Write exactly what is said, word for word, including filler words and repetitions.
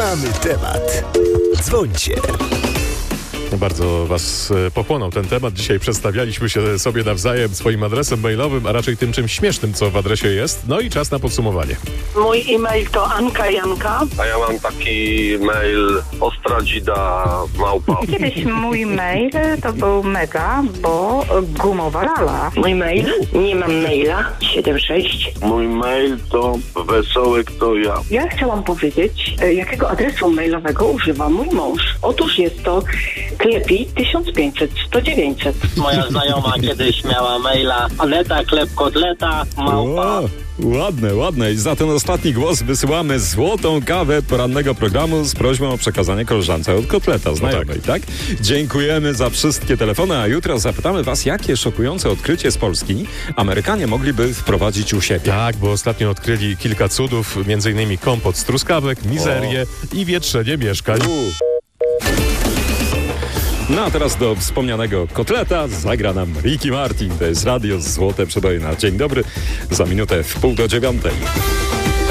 Mamy temat. Dzwońcie. Bardzo was pochłonął ten temat. Dzisiaj przedstawialiśmy się sobie nawzajem swoim adresem mailowym, a raczej tym czymś śmiesznym, co w adresie jest. No i czas na podsumowanie. Mój e-mail to Anka Janka. A ja mam taki mail ostradzida małpa. Kiedyś mój mail to był mega, bo gumowa lala. Mój mail? Nie mam maila. siedem sześć. Mój mail to wesoły kto ja. Ja chciałam powiedzieć, e, jakiego adresu mailowego używa mój mąż. Otóż jest to klepi tysiąc pięćset sto dziewięćset. Moja znajoma kiedyś miała maila Aneta Klep Kotleta małpa. O, ładne, ładne. I za ten ostatni głos wysyłamy złotą kawę porannego programu z prośbą o przekazanie koleżance od kotleta znajomej, No tak. tak? Dziękujemy za wszystkie telefony, a jutro zapytamy was, jakie szokujące odkrycie z Polski Amerykanie mogliby wprowadzić u siebie. Tak, bo ostatnio odkryli kilka cudów, między innymi kompot z truskawek, mizerię o. i wietrzenie mieszkań. U. No a teraz do wspomnianego kotleta zagra nam Ricky Martin. To jest Radio Złote Przebojna. Dzień dobry, za minutę w pół do dziewiątej.